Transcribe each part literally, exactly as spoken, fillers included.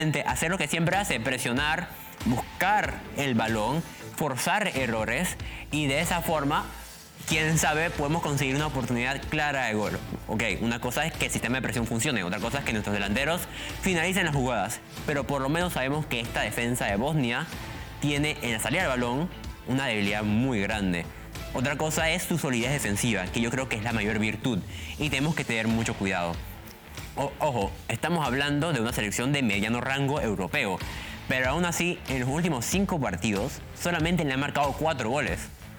hacer lo que siempre hace, presionar, buscar el balón, forzar errores y de esa forma, quién sabe, podemos conseguir una oportunidad clara de gol. Ok, una cosa es que el sistema de presión funcione, otra cosa es que nuestros delanteros finalicen las jugadas, pero por lo menos sabemos que esta defensa de Bosnia tiene en la salida del balón una debilidad muy grande. Otra cosa es su solidez defensiva, que yo creo que es la mayor virtud y tenemos que tener mucho cuidado. O, ojo, estamos hablando de una selección de mediano rango europeo, pero aún así, en los últimos cinco partidos, solamente le han marcado cuatro goles.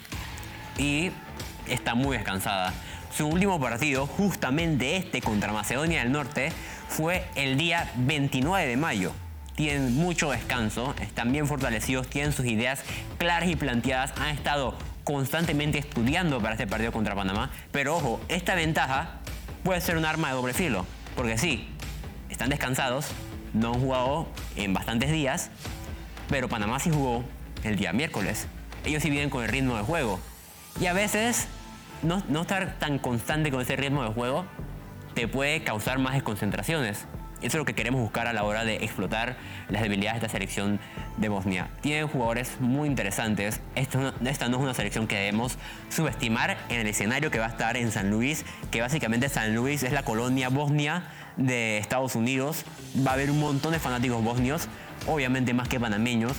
Y está muy descansada. Su último partido, justamente este contra Macedonia del Norte, fue el día veintinueve de mayo. Tienen mucho descanso, están bien fortalecidos, tienen sus ideas claras y planteadas, han estado constantemente estudiando para este partido contra Panamá. Pero ojo, esta ventaja puede ser un arma de doble filo. Porque sí, están descansados, no han jugado en bastantes días, pero Panamá sí jugó el día miércoles. Ellos sí vienen con el ritmo de juego. Y a veces, no, no estar tan constante con ese ritmo de juego te puede causar más desconcentraciones. Eso es lo que queremos buscar a la hora de explotar las debilidades de esta selección de Bosnia. Tienen jugadores muy interesantes. Esta, esta no es una selección que debemos subestimar en el escenario que va a estar en San Luis, que básicamente San Luis es la colonia bosnia de Estados Unidos. Va a haber un montón de fanáticos bosnios, obviamente más que panameños.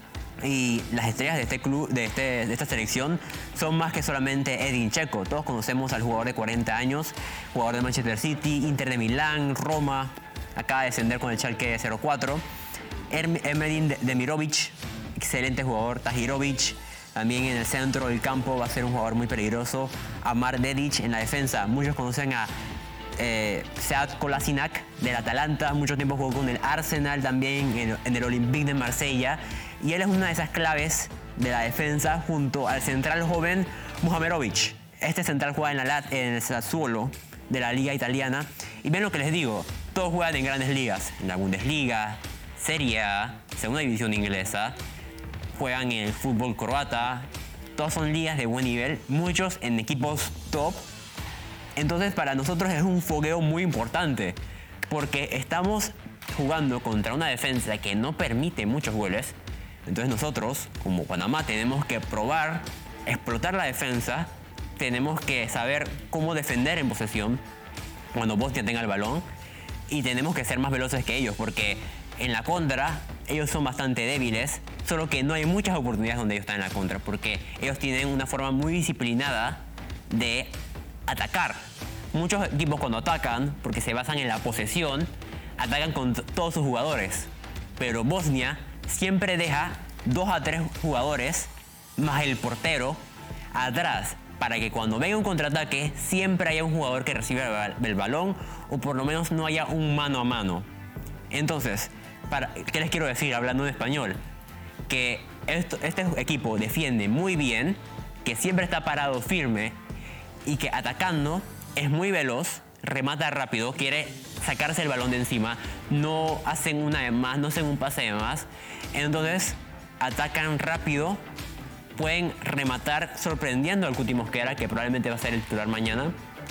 Y las estrellas de, este club, de, este, de esta selección son más que solamente Edin Dzeko. Todos conocemos al jugador de cuarenta años, jugador de Manchester City, Inter de Milán, Roma. Acaba de descender con el Schalke cero cuatro. Ermedin Demirovic, excelente jugador. Tahirovic, también en el centro del campo, va a ser un jugador muy peligroso. Amar Dedic en la defensa. Muchos conocen a eh, Sead Kolasinac del Atalanta. Mucho tiempo jugó con el Arsenal, también en, en el Olympique de Marsella. Y él es una de esas claves de la defensa junto al central joven Muhamerovic. Este central juega en, la, en el Sassuolo de la liga italiana. Y ven lo que les digo, todos juegan en grandes ligas, en la Bundesliga, Serie A, Segunda División Inglesa, juegan en el fútbol croata, todas son ligas de buen nivel, muchos en equipos top. Entonces para nosotros es un fogueo muy importante, porque estamos jugando contra una defensa que no permite muchos goles. Entonces nosotros, como Panamá, tenemos que probar, explotar la defensa, tenemos que saber cómo defender en posesión cuando Bosnia tenga el balón y tenemos que ser más veloces que ellos porque en la contra ellos son bastante débiles, solo que no hay muchas oportunidades donde ellos están en la contra porque ellos tienen una forma muy disciplinada de atacar. Muchos equipos cuando atacan, porque se basan en la posesión, atacan con todos sus jugadores, pero Bosnia siempre deja dos a tres jugadores más el portero atrás para que cuando venga un contraataque siempre haya un jugador que reciba el balón o por lo menos no haya un mano a mano. Entonces, para, ¿qué les quiero decir hablando en español? Que esto, este equipo defiende muy bien, que siempre está parado firme y que atacando es muy veloz, remata rápido, quiere sacarse el balón de encima, no hacen una de más, no hacen un pase de más. Entonces, atacan rápido, pueden rematar sorprendiendo al Cuti Mosquera, que probablemente va a ser el titular mañana.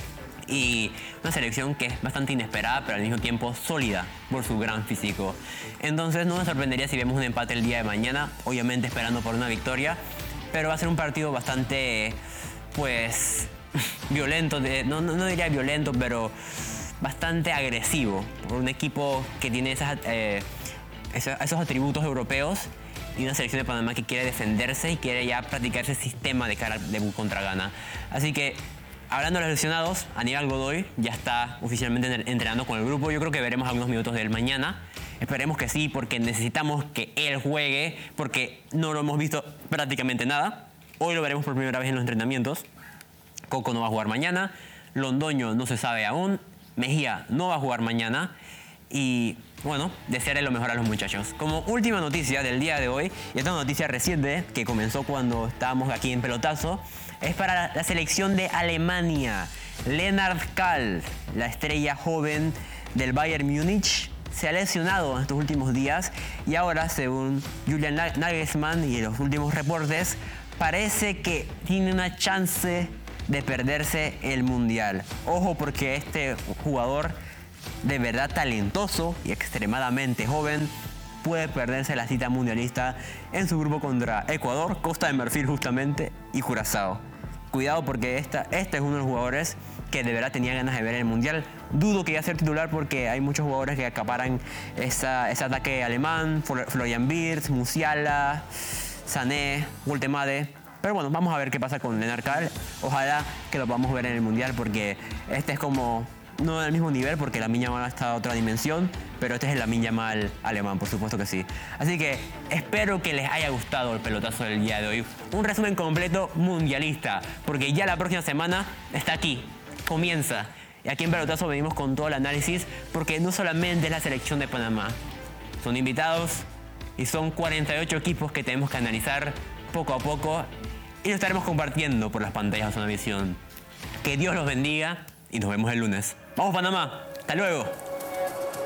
Y una selección que es bastante inesperada, pero al mismo tiempo sólida por su gran físico. Entonces no me sorprendería si vemos un empate el día de mañana, obviamente esperando por una victoria, pero va a ser un partido bastante, pues, violento, de, no, no, no diría violento, pero bastante agresivo, por un equipo que tiene esas, eh, esos, esos atributos europeos y una selección de Panamá que quiere defenderse y quiere ya practicar ese sistema de cara de contra Ghana. Así que, hablando de los lesionados, Aníbal Godoy ya está oficialmente entrenando con el grupo. Yo creo que veremos algunos minutos de él mañana. Esperemos que sí, porque necesitamos que él juegue, porque no lo hemos visto prácticamente nada. Hoy lo veremos por primera vez en los entrenamientos. Coco no va a jugar mañana. Londoño no se sabe aún. Mejía no va a jugar mañana. Y bueno, desearle lo mejor a los muchachos. Como última noticia del día de hoy, y esta noticia reciente que comenzó cuando estábamos aquí en Pelotazo, es para la selección de Alemania. Lennart Kahl, la estrella joven del Bayern Múnich, se ha lesionado en estos últimos días y ahora, según Julian Nagelsmann y los últimos reportes, parece que tiene una chance de perderse el Mundial. Ojo, porque este jugador de verdad talentoso y extremadamente joven puede perderse la cita mundialista en su grupo contra Ecuador, Costa de Marfil justamente y Curazao. Cuidado porque esta, este es uno de los jugadores que de verdad tenía ganas de ver en el Mundial. Dudo que iba a ser titular porque hay muchos jugadores que acaparan esa, ese ataque alemán, Florian Wirtz, Musiala, Sané, Woltemade. Pero bueno, vamos a ver qué pasa con Lennart Kahl. Ojalá que lo podamos ver en el Mundial porque este es como... no del mismo nivel porque Lamine Yamal está a otra dimensión, pero este es el Lamine Yamal alemán, por supuesto que sí. Así que espero que les haya gustado el pelotazo del día de hoy. Un resumen completo mundialista, porque ya la próxima semana está aquí, comienza. Y aquí en Pelotazo venimos con todo el análisis, porque no solamente es la selección de Panamá, son invitados y son cuarenta y ocho equipos que tenemos que analizar poco a poco y lo estaremos compartiendo por las pantallas de Zona Visión. Que Dios los bendiga y nos vemos el lunes. ¡Vamos Panamá! ¡Hasta luego!